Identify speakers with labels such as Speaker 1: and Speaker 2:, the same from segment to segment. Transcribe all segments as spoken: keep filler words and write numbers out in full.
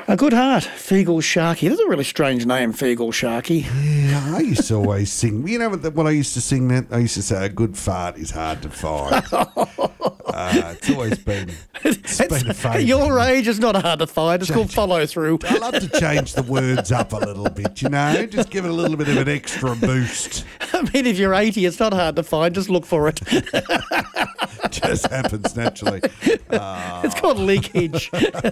Speaker 1: A good heart, Feagle Sharky. That's a really strange name, Feagle Sharky.
Speaker 2: Yeah, I used to always sing. You know what, what I used to sing that? I used to say, a good fart is hard to find. uh, it's always been, it's
Speaker 1: It's-
Speaker 2: been a favourite.
Speaker 1: your age is not hard to find. It's called follow through.
Speaker 2: I love to change the words up a little bit, you know, just give it a little bit of an extra boost.
Speaker 1: I mean, if you're eighty, it's not hard to find. Just look for it.
Speaker 2: Just happens naturally. Uh,
Speaker 1: It's called leakage.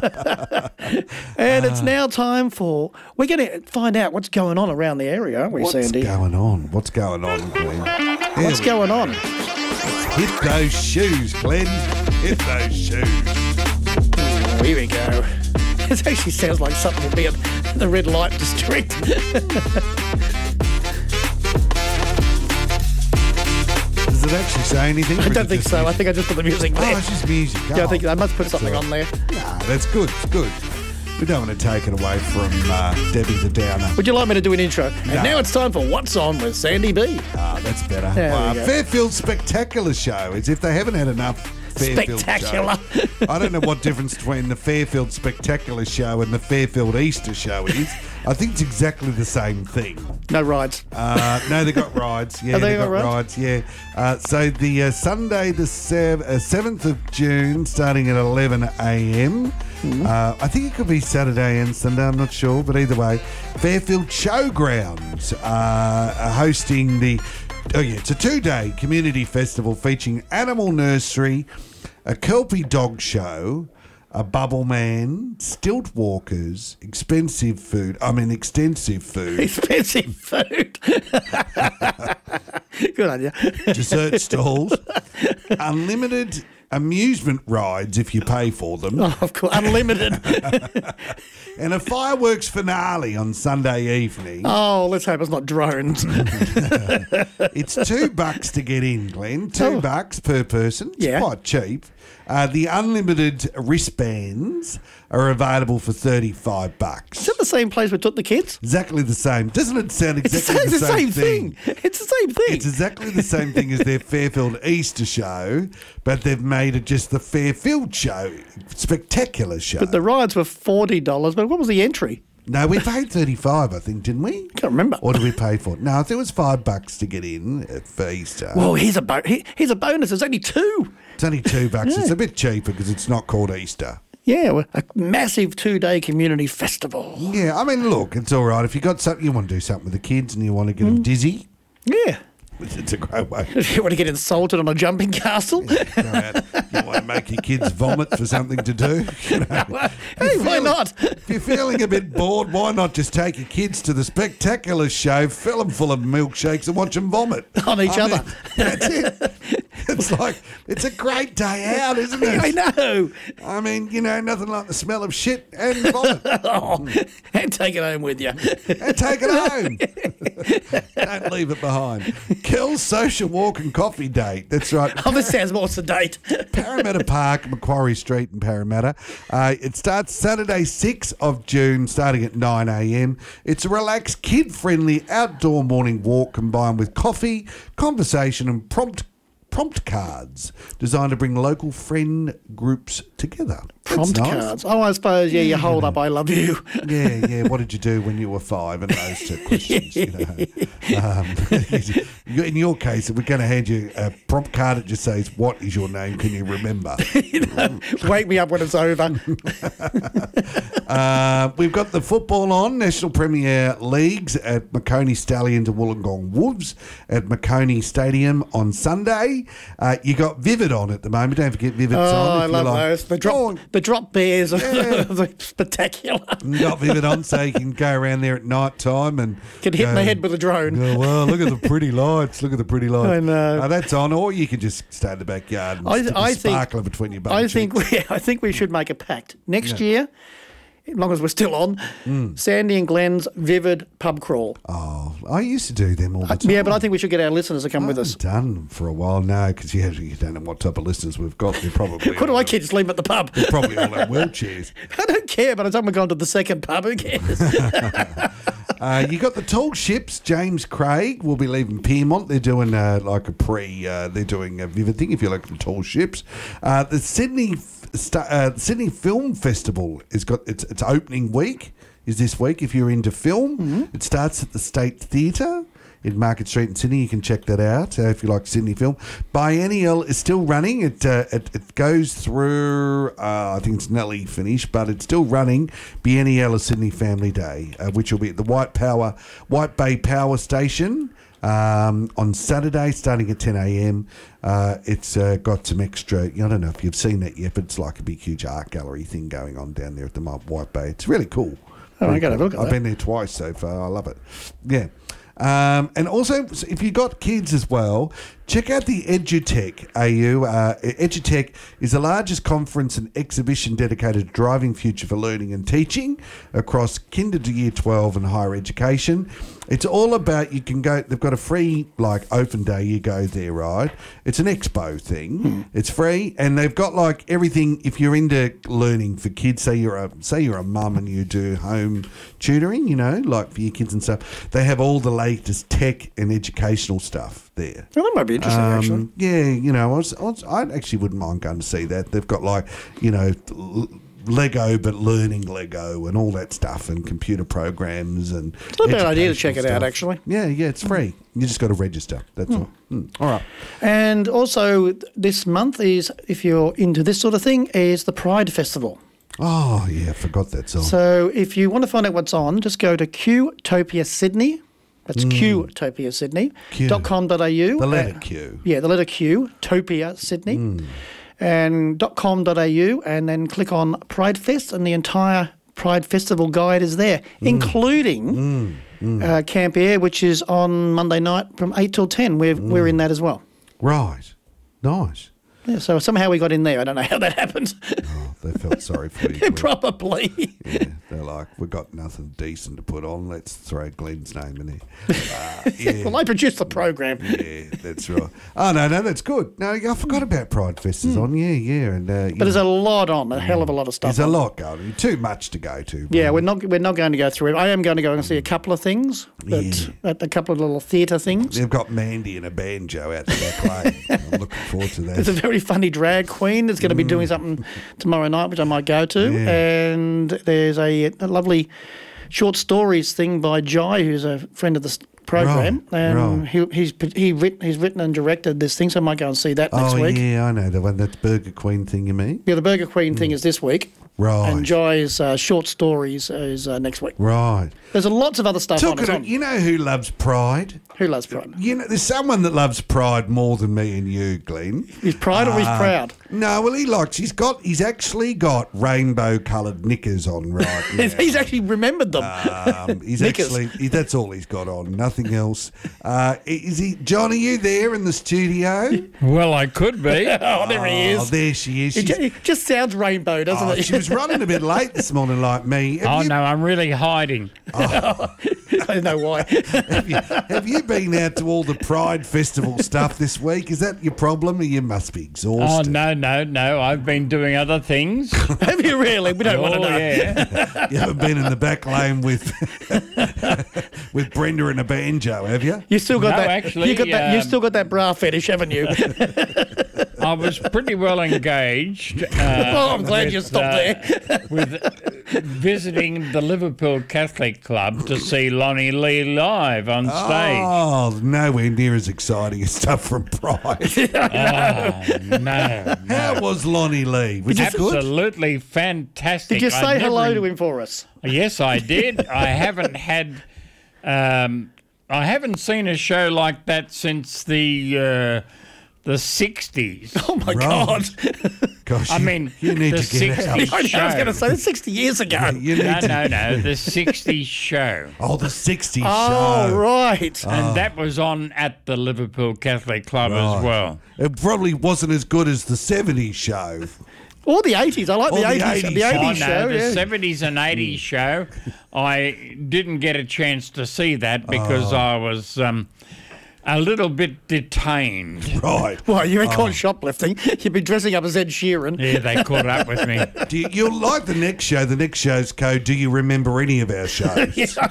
Speaker 1: And it's now time for... We're going to find out what's going on around the area, aren't we,
Speaker 2: what's
Speaker 1: Sandy?
Speaker 2: going on? What's going on, Glenn? There
Speaker 1: What's
Speaker 2: we
Speaker 1: going on?
Speaker 2: Hit those shoes, Glenn. Hit those shoes.
Speaker 1: Oh, here we go. It actually sounds like something to be at the red light district.
Speaker 2: Does it actually say anything?
Speaker 1: I don't think so. I think I just put the music
Speaker 2: Oh,
Speaker 1: there.
Speaker 2: it's just music.
Speaker 1: Yeah, I
Speaker 2: Oh,
Speaker 1: think I must put
Speaker 2: that's
Speaker 1: something
Speaker 2: all
Speaker 1: on
Speaker 2: right.
Speaker 1: there.
Speaker 2: Nah, that's good. It's good. We don't want to take it away from uh, Debbie the Downer.
Speaker 1: Would you like me to do an intro? And
Speaker 2: No.
Speaker 1: now it's time for What's On with Sandy B.
Speaker 2: Ah, that's better.
Speaker 1: There we
Speaker 2: Uh,
Speaker 1: go.
Speaker 2: Fairfield Spectacular Show. As if they haven't had enough Fairfield
Speaker 1: Spectacular.
Speaker 2: Show. I don't know what difference between the Fairfield Spectacular Show and the Fairfield Easter Show is. I think it's exactly the same thing.
Speaker 1: No rides.
Speaker 2: Uh, no, they got rides. Yeah,
Speaker 1: Have they
Speaker 2: they
Speaker 1: got
Speaker 2: got
Speaker 1: rides?
Speaker 2: rides. Yeah. Uh, so the uh, Sunday, the sev- uh, seventh of June, starting at eleven a.m.
Speaker 1: Mm-hmm.
Speaker 2: Uh, I think it could be Saturday and Sunday. I'm not sure, but either way, Fairfield Showgrounds uh, are hosting the. Oh yeah, it's a two-day community festival featuring Animal Nursery, a Kelpie Dog Show, a Bubble Man, Stilt Walkers, expensive food. I mean, extensive food.
Speaker 1: Expensive food. Good on you.
Speaker 2: Dessert stalls, unlimited amusement rides if you pay for them,
Speaker 1: Oh, of course, unlimited.
Speaker 2: and a fireworks finale on Sunday evening.
Speaker 1: Oh, let's hope it's not drones.
Speaker 2: It's two bucks to get in, Glenn. Two
Speaker 1: Oh.
Speaker 2: bucks per person. It's
Speaker 1: Yeah.
Speaker 2: quite cheap. Uh, the unlimited wristbands are available for thirty-five bucks.
Speaker 1: Is that the same place we took the kids?
Speaker 2: Exactly the same. Doesn't it sound
Speaker 1: It's
Speaker 2: exactly
Speaker 1: the same, thing. It's the same thing.
Speaker 2: It's exactly the same thing as their Fairfield Easter show, but they've made it just the Fairfield show, spectacular show.
Speaker 1: But the rides were forty dollars, but what was the entry?
Speaker 2: no, we paid thirty-five, I think, didn't we?
Speaker 1: I can't remember.
Speaker 2: Or did we pay for it? No, I think it was five bucks to get in at for Easter.
Speaker 1: Well, here's a, bo- he- here's a bonus. There's only two.
Speaker 2: It's only two bucks. It's a bit cheaper because it's not called Easter.
Speaker 1: Yeah, well, a massive two-day community festival.
Speaker 2: Yeah, I mean, look, it's all right. If you got something, you want to do something with the kids and you want to get
Speaker 1: Mm.
Speaker 2: them dizzy,
Speaker 1: Yeah.
Speaker 2: it's a great way.
Speaker 1: You want to get insulted on a jumping castle?
Speaker 2: Go out. You want to make your kids vomit for something to do. You know?
Speaker 1: Hey, why not?
Speaker 2: If you're feeling a bit bored, why not just take your kids to the spectacular show, fill them full of milkshakes and watch them vomit?
Speaker 1: On each
Speaker 2: I
Speaker 1: other.
Speaker 2: mean, that's it. It's like, it's a great day out, isn't it?
Speaker 1: I know.
Speaker 2: I mean, you know, nothing like the smell of shit and vomit.
Speaker 1: Oh, and take it home with you.
Speaker 2: And take it home. Don't leave it behind. Kel's social walk and coffee date. That's right.
Speaker 1: Oh, this sounds more sedate.
Speaker 2: Parramatta Park, Macquarie Street in Parramatta. Uh, it starts Saturday, sixth of June, starting at nine a.m. It's a relaxed, kid-friendly outdoor morning walk combined with coffee, conversation and prompt prompt cards designed to bring local friend groups together. That's
Speaker 1: Prompt
Speaker 2: nice.
Speaker 1: cards. Oh, I suppose, yeah, you hold up, I love you.
Speaker 2: Yeah, yeah. What did you do when you were five? And those two questions. You know. Um, in your case, we're going to hand you a prompt card that just says, "What is your name? Can you remember?"
Speaker 1: You know, wake me up when it's over.
Speaker 2: Uh, we've got the football on, National Premier Leagues at Macquarie Stallions and Wollongong Wolves at Macquarie Stadium on Sunday. Uh, you got Vivid on at the moment. Don't forget Vivid's
Speaker 1: Oh,
Speaker 2: on.
Speaker 1: I
Speaker 2: if you
Speaker 1: love
Speaker 2: like.
Speaker 1: those. The drop,
Speaker 2: Oh,
Speaker 1: the drop bears are
Speaker 2: Yeah.
Speaker 1: they're spectacular.
Speaker 2: you got Vivid on so you can go around there at night time and
Speaker 1: Can hit
Speaker 2: go,
Speaker 1: my head with a drone.
Speaker 2: go, well, look at the pretty lights. Look at the pretty lights.
Speaker 1: I know.
Speaker 2: Uh, that's on, or you can just stay in the backyard and
Speaker 1: I-
Speaker 2: stick a
Speaker 1: I think-
Speaker 2: sparkler between your bum
Speaker 1: I
Speaker 2: cheeks.
Speaker 1: think we, I think we should make a pact next
Speaker 2: Yeah.
Speaker 1: year. As long as we're still on,
Speaker 2: Mm.
Speaker 1: Sandy and Glenn's Vivid Pub Crawl.
Speaker 2: Oh, I used to do them all the time.
Speaker 1: Yeah, but I think we should get our listeners to come
Speaker 2: I
Speaker 1: with
Speaker 2: haven't
Speaker 1: us.
Speaker 2: done them for a while now because you, you don't know what type of listeners we've got. They're probably
Speaker 1: What do
Speaker 2: all
Speaker 1: I
Speaker 2: in-
Speaker 1: keep just leave them at the pub?
Speaker 2: They're probably all in wheelchairs.
Speaker 1: I don't care. By the time we've gone to the second pub, who cares?
Speaker 2: Uh, you got the tall ships. James Craig will be leaving Piermont. They're doing uh, like a pre. Uh, they're doing a vivid thing. If you like the tall ships, uh, the Sydney uh, Sydney Film Festival is got its its opening week is this week. If you're into film, mm-hmm. it starts at the State Theatre in Market Street in Sydney. You can check that out uh, if you like Sydney film. Biennial is still running. It uh, it, it goes through, uh, I think it's nearly finished, but it's still running. Biennial of Sydney Family Day, uh, which will be at the White Power White Bay Power Station um, on Saturday, starting at ten a.m. Uh, it's uh, got some extra, I don't know if you've seen that yet, but it's like a big, huge art gallery thing going on down there at the White Bay. It's really cool.
Speaker 1: Oh, I got to look at
Speaker 2: I've
Speaker 1: that.
Speaker 2: been there twice so far. I love it. Yeah. Um, and also, if you got kids as well, check out the EduTech A U. Uh, EduTech is the largest conference and exhibition dedicated to driving future for learning and teaching across kinder to year twelve and higher education. It's all about, you can go, they've got a free, like, open day, you go there, right? It's an expo thing. Hmm. It's free, and they've got, like, everything. If you're into learning for kids, say you're a say you're a mum and you do home tutoring, you know, like for your kids and stuff, they have all the latest tech and educational stuff there.
Speaker 1: Well, that might be interesting,
Speaker 2: um,
Speaker 1: actually.
Speaker 2: Yeah, you know, I, was, I, was, I actually wouldn't mind going to see that. They've got, like, you know, Lego, but learning Lego and all that stuff, and computer programs and.
Speaker 1: It's not a bad idea to check it
Speaker 2: stuff.
Speaker 1: out, actually.
Speaker 2: Yeah, yeah, it's free. You just got to register. That's mm. all. Mm. All right.
Speaker 1: And also, this month is, if you're into this sort of thing, is the Pride Festival.
Speaker 2: Oh yeah, I forgot that song.
Speaker 1: So if you want to find out what's on, just go to Qtopia Sydney. That's mm. Qtopia Sydney.
Speaker 2: Q.
Speaker 1: dot com dot a u.
Speaker 2: The letter
Speaker 1: uh,
Speaker 2: Q.
Speaker 1: Yeah, the letter Q. Topia Sydney.
Speaker 2: Mm.
Speaker 1: And .com dot a u, and then click on Pride Fest, and the entire Pride Festival guide is there, mm. including
Speaker 2: mm. Mm.
Speaker 1: Uh, Camp Air, which is on Monday night from eight till ten. We're, mm. we're in that as well.
Speaker 2: Right. Nice.
Speaker 1: Yeah, so somehow we got in there. I don't know how that happened.
Speaker 2: Oh, they felt sorry for you.
Speaker 1: Yeah, probably.
Speaker 2: Yeah, they're like, we've got nothing decent to put on. Let's throw Glenn's name in there. Uh, yeah.
Speaker 1: Well, I produced the program.
Speaker 2: Yeah, that's right. Oh, no, no, that's good. No, I forgot about Pride Fest is mm. on. Yeah, yeah. And, uh,
Speaker 1: but there's know. a lot on, a hell of a lot of stuff
Speaker 2: There's
Speaker 1: on.
Speaker 2: a lot going on. Too much to go to.
Speaker 1: Yeah, we're not we're not going to go through it. I am going to go and see a couple of things, but
Speaker 2: yeah.
Speaker 1: at a couple of little theatre things.
Speaker 2: They've got Mandy and a banjo out the back lane. I'm looking forward to that.
Speaker 1: There's a very funny drag queen that's going to be doing something tomorrow night, which I might go to.
Speaker 2: Yeah.
Speaker 1: And there's a, a lovely short stories thing by Jai, who's a friend of the program.
Speaker 2: Right,
Speaker 1: and
Speaker 2: right.
Speaker 1: he, he's he writ, he's written and directed this thing, so I might go and see that next
Speaker 2: oh,
Speaker 1: week.
Speaker 2: Oh, yeah, I know. The one, that's Burger Queen thing, you mean?
Speaker 1: Yeah, the Burger Queen mm. thing is this week.
Speaker 2: Right.
Speaker 1: And Jai's uh, short stories is uh, next week.
Speaker 2: Right.
Speaker 1: There's lots of other stuff
Speaker 2: Talking
Speaker 1: on it.
Speaker 2: of, you know who loves Pride?
Speaker 1: Who loves Pride?
Speaker 2: You know, there's someone that loves Pride more than me and you, Glenn.
Speaker 1: He's Pride uh, or he's proud?
Speaker 2: No, well, he likes. He's got. He's actually got rainbow-coloured knickers on right now.
Speaker 1: He's actually remembered them.
Speaker 2: Um, he's actually. He, that's all he's got on. Nothing else. Uh, is he, John? Are you there in the studio?
Speaker 3: Well, I could be.
Speaker 1: Oh, there he is.
Speaker 2: Oh, there she is.
Speaker 1: It just, it just sounds rainbow, doesn't
Speaker 2: oh,
Speaker 1: it?
Speaker 2: She was running a bit late this morning, like me. Have
Speaker 3: oh
Speaker 2: you,
Speaker 3: no, I'm really hiding.
Speaker 2: Oh.
Speaker 1: I don't know why.
Speaker 2: have, you, have you been out to all the Pride Festival stuff this week? Is that your problem, or you must be exhausted?
Speaker 3: Oh no, no, no! I've been doing other things.
Speaker 1: Have you really? We don't
Speaker 3: oh,
Speaker 1: want to know.
Speaker 3: Yeah.
Speaker 2: You haven't been in the back lane with with Brenda and a banjo, have you?
Speaker 1: You still got
Speaker 3: No,
Speaker 1: that?
Speaker 3: actually,
Speaker 1: you got that?
Speaker 3: um,
Speaker 1: You still got that bra fetish, haven't you?
Speaker 3: I was pretty well engaged. Uh,
Speaker 1: oh, I'm glad
Speaker 3: with,
Speaker 1: you stopped
Speaker 3: uh,
Speaker 1: there.
Speaker 3: with visiting the Liverpool Catholic Club to see Lonnie Lee live on stage.
Speaker 2: Oh, nowhere near as exciting as stuff from Pride.
Speaker 3: Oh, no, no.
Speaker 2: How was Lonnie Lee? Was it good?
Speaker 3: Absolutely fantastic.
Speaker 1: Did you say
Speaker 3: I'd
Speaker 1: hello
Speaker 3: never-
Speaker 1: to him for us?
Speaker 3: Yes, I did. I haven't had, um, I haven't seen a show like that since the uh, the sixties.
Speaker 1: Oh my
Speaker 2: Right.
Speaker 1: God!
Speaker 2: Gosh,
Speaker 3: I
Speaker 2: you-
Speaker 3: mean,
Speaker 2: you need
Speaker 3: the
Speaker 2: to get out.
Speaker 3: sixties
Speaker 1: I, know, I was
Speaker 3: show.
Speaker 1: going to say that's sixty years ago.
Speaker 2: Yeah, you need
Speaker 3: No,
Speaker 2: to-
Speaker 3: no, no, the sixties show.
Speaker 2: Oh, the sixties
Speaker 1: Oh,
Speaker 2: show.
Speaker 1: right.
Speaker 3: And that was on at the Liverpool Catholic Club
Speaker 2: Right.
Speaker 3: as well.
Speaker 2: It probably wasn't as good as the seventies show.
Speaker 1: Or the eighties. I like
Speaker 2: Or
Speaker 1: the
Speaker 2: the
Speaker 1: eighties.
Speaker 2: eighties.
Speaker 1: The
Speaker 3: Oh,
Speaker 1: eighties
Speaker 3: no,
Speaker 1: show.
Speaker 3: the
Speaker 1: Yeah.
Speaker 3: seventies and eighties show, I didn't get a chance to see that because I was um, a little bit detained.
Speaker 2: Right.
Speaker 1: Well, you ain't caught shoplifting. You've been dressing up as Ed Sheeran.
Speaker 3: Yeah, they caught up with me.
Speaker 2: Do you, you'll like the next show. The next show's code, do you remember any of our shows? it'll,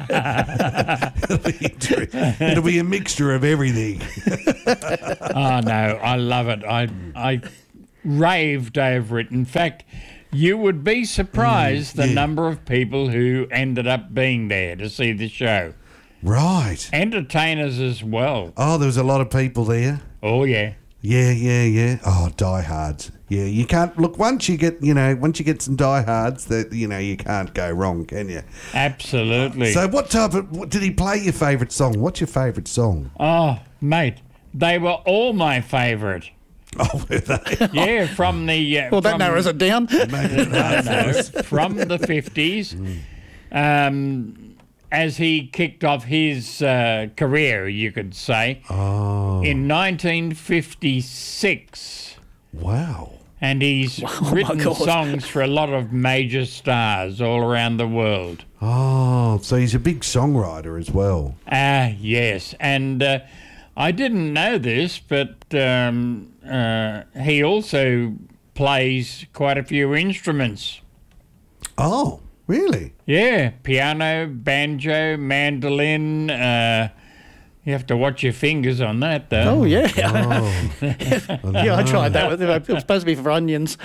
Speaker 2: be inter- it'll be a mixture of everything.
Speaker 3: Oh, no, I love it. I, I raved over it. In fact, you would be surprised the
Speaker 2: yeah.
Speaker 3: number of people who ended up being there to see the show.
Speaker 2: Right.
Speaker 3: Entertainers as well.
Speaker 2: Oh, there was a lot of people there.
Speaker 3: Oh, yeah.
Speaker 2: Yeah, yeah, yeah. Oh, diehards. Yeah, you can't look once you get, you know, once you get some diehards, that you know you can't go wrong, can you?
Speaker 3: Absolutely.
Speaker 2: So, what type of what, did he play? Your favourite song? What's your favourite song?
Speaker 3: Oh, mate, they were all my favourite.
Speaker 2: Oh, were they?
Speaker 3: Yeah, from the... Uh,
Speaker 1: Well, that
Speaker 3: from,
Speaker 1: narrows it down.
Speaker 2: Made it hard for
Speaker 3: no,
Speaker 2: us.
Speaker 3: from the fifties, um, as he kicked off his uh, career, you could say,
Speaker 2: Oh,
Speaker 3: in nineteen fifty-six.
Speaker 2: wow.
Speaker 3: And he's
Speaker 1: my
Speaker 3: written
Speaker 1: God.
Speaker 3: songs for a lot of major stars all around the world.
Speaker 2: Oh, so he's a big songwriter as well.
Speaker 3: Ah, yes. And uh, I didn't know this, but um, uh, he also plays quite a few instruments.
Speaker 2: Oh, really?
Speaker 3: Yeah, piano, banjo, mandolin. Uh, you have to watch your fingers on that, though.
Speaker 1: Oh, yeah.
Speaker 2: Oh,
Speaker 1: Yeah, I tried that. With, it was supposed to be for onions.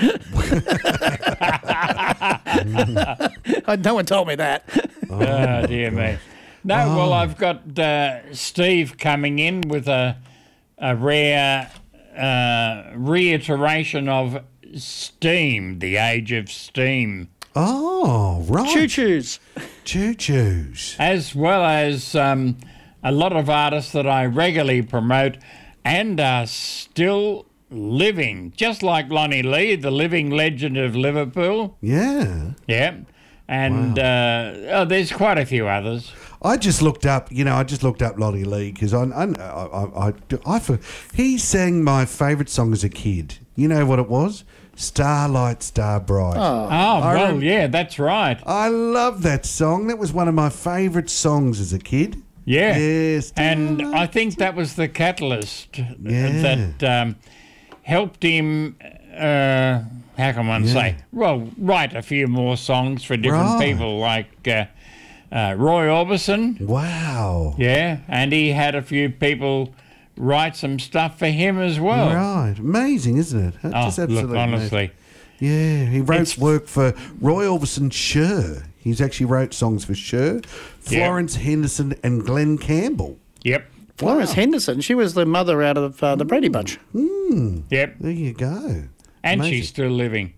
Speaker 1: No one told me that.
Speaker 3: Oh, dear me. No, well, I've got uh, Steve coming in with a, a rare uh, reiteration of Steam, the age of Steam,
Speaker 2: oh, right.
Speaker 1: Choo-choos.
Speaker 2: Choo-choos.
Speaker 3: as well as um, a lot of artists that I regularly promote and are still living, just like Lonnie Lee, the living legend of Liverpool.
Speaker 2: Yeah.
Speaker 3: Yeah. And uh, oh, there's quite a few others.
Speaker 2: I just looked up, you know, I just looked up Lottie Lee because I, I, I, I, I, I, he sang my favourite song as a kid. You know what it was? Starlight, Star Bright.
Speaker 1: Oh,
Speaker 3: Oh,
Speaker 2: I
Speaker 3: well,
Speaker 2: rem-
Speaker 3: yeah, that's right.
Speaker 2: I love that song. That was one of my favourite songs as a kid.
Speaker 3: Yeah.
Speaker 2: Yes.
Speaker 3: And I think that was the catalyst
Speaker 2: Yeah.
Speaker 3: that um, helped him, uh, how can one
Speaker 2: Yeah.
Speaker 3: say, well, write a few more songs for different
Speaker 2: Right.
Speaker 3: people like uh, uh, Roy Orbison.
Speaker 2: Wow.
Speaker 3: Yeah. And he had a few people write some stuff for him as well.
Speaker 2: Right. Amazing, isn't it?
Speaker 3: Oh,
Speaker 2: Just
Speaker 3: look,
Speaker 2: absolutely
Speaker 3: honestly.
Speaker 2: amazing. Yeah, he wrote
Speaker 3: It's-
Speaker 2: work for Roy Orbison Sher. He's actually wrote songs for Sher,
Speaker 3: Yeah.
Speaker 2: Florence Henderson, and Glenn Campbell.
Speaker 3: Yep.
Speaker 1: Florence Henderson. She was the mother out of uh, the Brady Bunch.
Speaker 3: Yep.
Speaker 2: There you go.
Speaker 3: And
Speaker 2: Amazing.
Speaker 3: she's still living.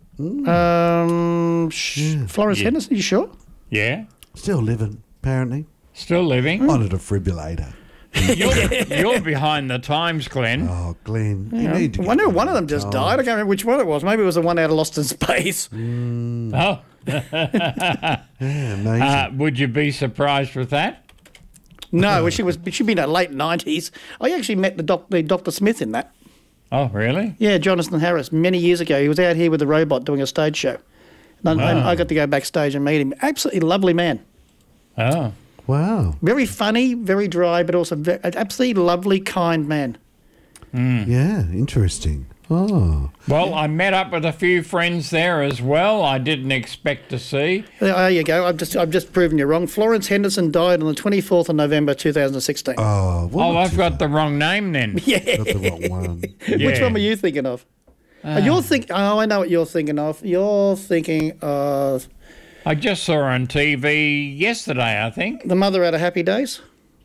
Speaker 1: Um, sh- Florence
Speaker 3: Yeah.
Speaker 1: Henderson, you sure?
Speaker 3: Yeah.
Speaker 2: Still living, apparently.
Speaker 3: Still living.
Speaker 2: On a defibrillator.
Speaker 3: You're, you're behind the times, Glenn.
Speaker 2: Oh, Glenn, you
Speaker 1: Yeah.
Speaker 2: need to.
Speaker 1: I
Speaker 2: get
Speaker 1: know
Speaker 2: on
Speaker 1: one of
Speaker 2: the
Speaker 1: them just
Speaker 2: time.
Speaker 1: died. I can't remember which one it was. Maybe it was the one out of Lost in Space.
Speaker 3: Oh.
Speaker 2: Yeah, amazing.
Speaker 3: Uh, would you be surprised with that?
Speaker 1: No, well, she was. She'd been in the late nineties. I actually met the doc, the Doctor Smith in that.
Speaker 3: Oh, really?
Speaker 1: Yeah, Jonathan Harris, many years ago. He was out here with the robot doing a stage show. And I,
Speaker 3: Wow.
Speaker 1: I got to go backstage and meet him. Absolutely lovely man.
Speaker 3: Oh.
Speaker 2: wow.
Speaker 1: Very funny, very dry, but also ve- an absolutely lovely, kind man.
Speaker 2: Yeah, interesting. Oh,
Speaker 3: Well, I met up with a few friends there as well. I didn't expect to see.
Speaker 1: There you go. I've just I've just proven you wrong. Florence Henderson died on the twenty-fourth of November two thousand sixteen.
Speaker 2: oh, well,
Speaker 3: Oh, I've got the wrong name then.
Speaker 1: yeah.
Speaker 2: got the wrong one.
Speaker 1: Which
Speaker 3: Yeah.
Speaker 1: one were you thinking of? Uh, you're think. Oh, I know what you're thinking of. You're thinking of
Speaker 3: I just saw her on T V yesterday, I think.
Speaker 1: the mother out of Happy Days.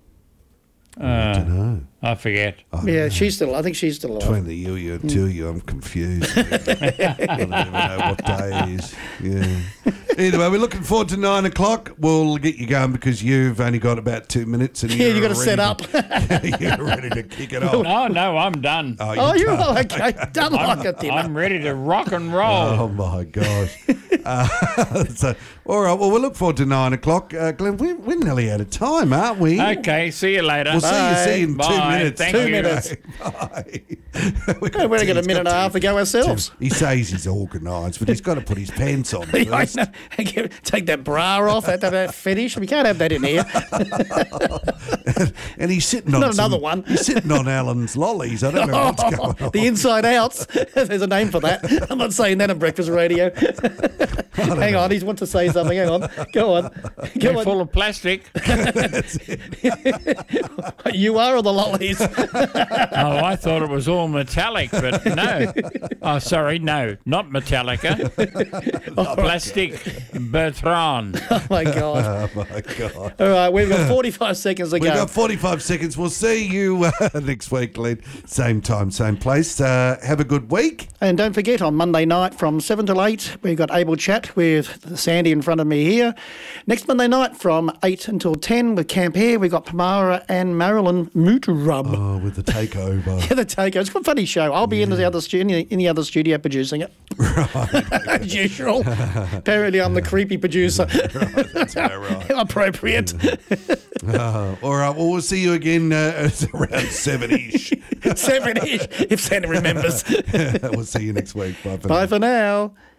Speaker 3: Uh,
Speaker 2: No,
Speaker 3: I forget.
Speaker 1: Yeah, she's still. I think she's still alive.
Speaker 2: between the you, you, and two you, I'm confused. I don't even know what day it is. Yeah. Either way, we're looking forward to nine o'clock. We'll get you going because you've only got about two minutes, and
Speaker 1: Yeah,
Speaker 2: you're
Speaker 1: you got to set
Speaker 2: ready
Speaker 1: up.
Speaker 2: to- you're ready to kick it off.
Speaker 3: No, no, I'm done.
Speaker 2: Oh,
Speaker 1: Oh, you're
Speaker 2: done.
Speaker 1: okay. Done like a dinner.
Speaker 3: I'm ready to rock and roll.
Speaker 2: Oh my gosh! uh, so, all right. Well, we'll look forward to nine o'clock. Uh, Glenn, we're, we're nearly out of time, aren't we?
Speaker 3: Okay, see you later.
Speaker 2: We'll see you, see you in
Speaker 3: Bye. Bye.
Speaker 2: minutes.
Speaker 3: Thank
Speaker 1: Two
Speaker 3: you.
Speaker 1: minutes.
Speaker 2: Bye.
Speaker 1: We've only got a minute and a half to go ourselves.
Speaker 2: He says he's organised, but he's got to put his pants on
Speaker 1: I
Speaker 2: first.
Speaker 1: know. Take that bra off, that, that, that fetish. We can't have that in here.
Speaker 2: And he's sitting on
Speaker 1: Not
Speaker 2: some-
Speaker 1: another one.
Speaker 2: He's sitting on Alan's lollies. I don't know what's going on.
Speaker 1: The inside outs. There's a name for that. I'm not saying that on breakfast radio. Hang on, he wants to say something. Hang on. Go on.
Speaker 3: They're
Speaker 1: Go
Speaker 3: full
Speaker 1: on.
Speaker 3: of plastic.
Speaker 1: You are or the lollies?
Speaker 3: Oh, I thought it was all metallic, but no. Oh, sorry, no, not Metallica. Plastic Bertrand.
Speaker 1: Oh, my God.
Speaker 2: Oh, my God.
Speaker 1: All right, we've got forty-five seconds to
Speaker 2: We've
Speaker 1: go.
Speaker 2: got forty-five seconds. We'll see you uh, next week, Glenn. Same time, same place. Uh, have a good week.
Speaker 1: And don't forget, on Monday night from seven till eight, we've got Able Chat with Sandy in front of me here. Next Monday night from eight until ten with Camp Air, we've got Pamara and Marilyn Mootrub.
Speaker 2: Oh, with the takeover.
Speaker 1: Yeah, the takeover. It's a funny show. I'll be in the other studio, in the other studio producing it. Right. As usual. Apparently, I'm the creepy producer.
Speaker 2: Right, that's all right.
Speaker 1: Appropriate.
Speaker 2: Uh, all right, well, we'll see you again uh, around seven-ish.
Speaker 1: Seven-ish, if Santa remembers.
Speaker 2: We'll see you next week. Bye for now.
Speaker 1: Bye for now.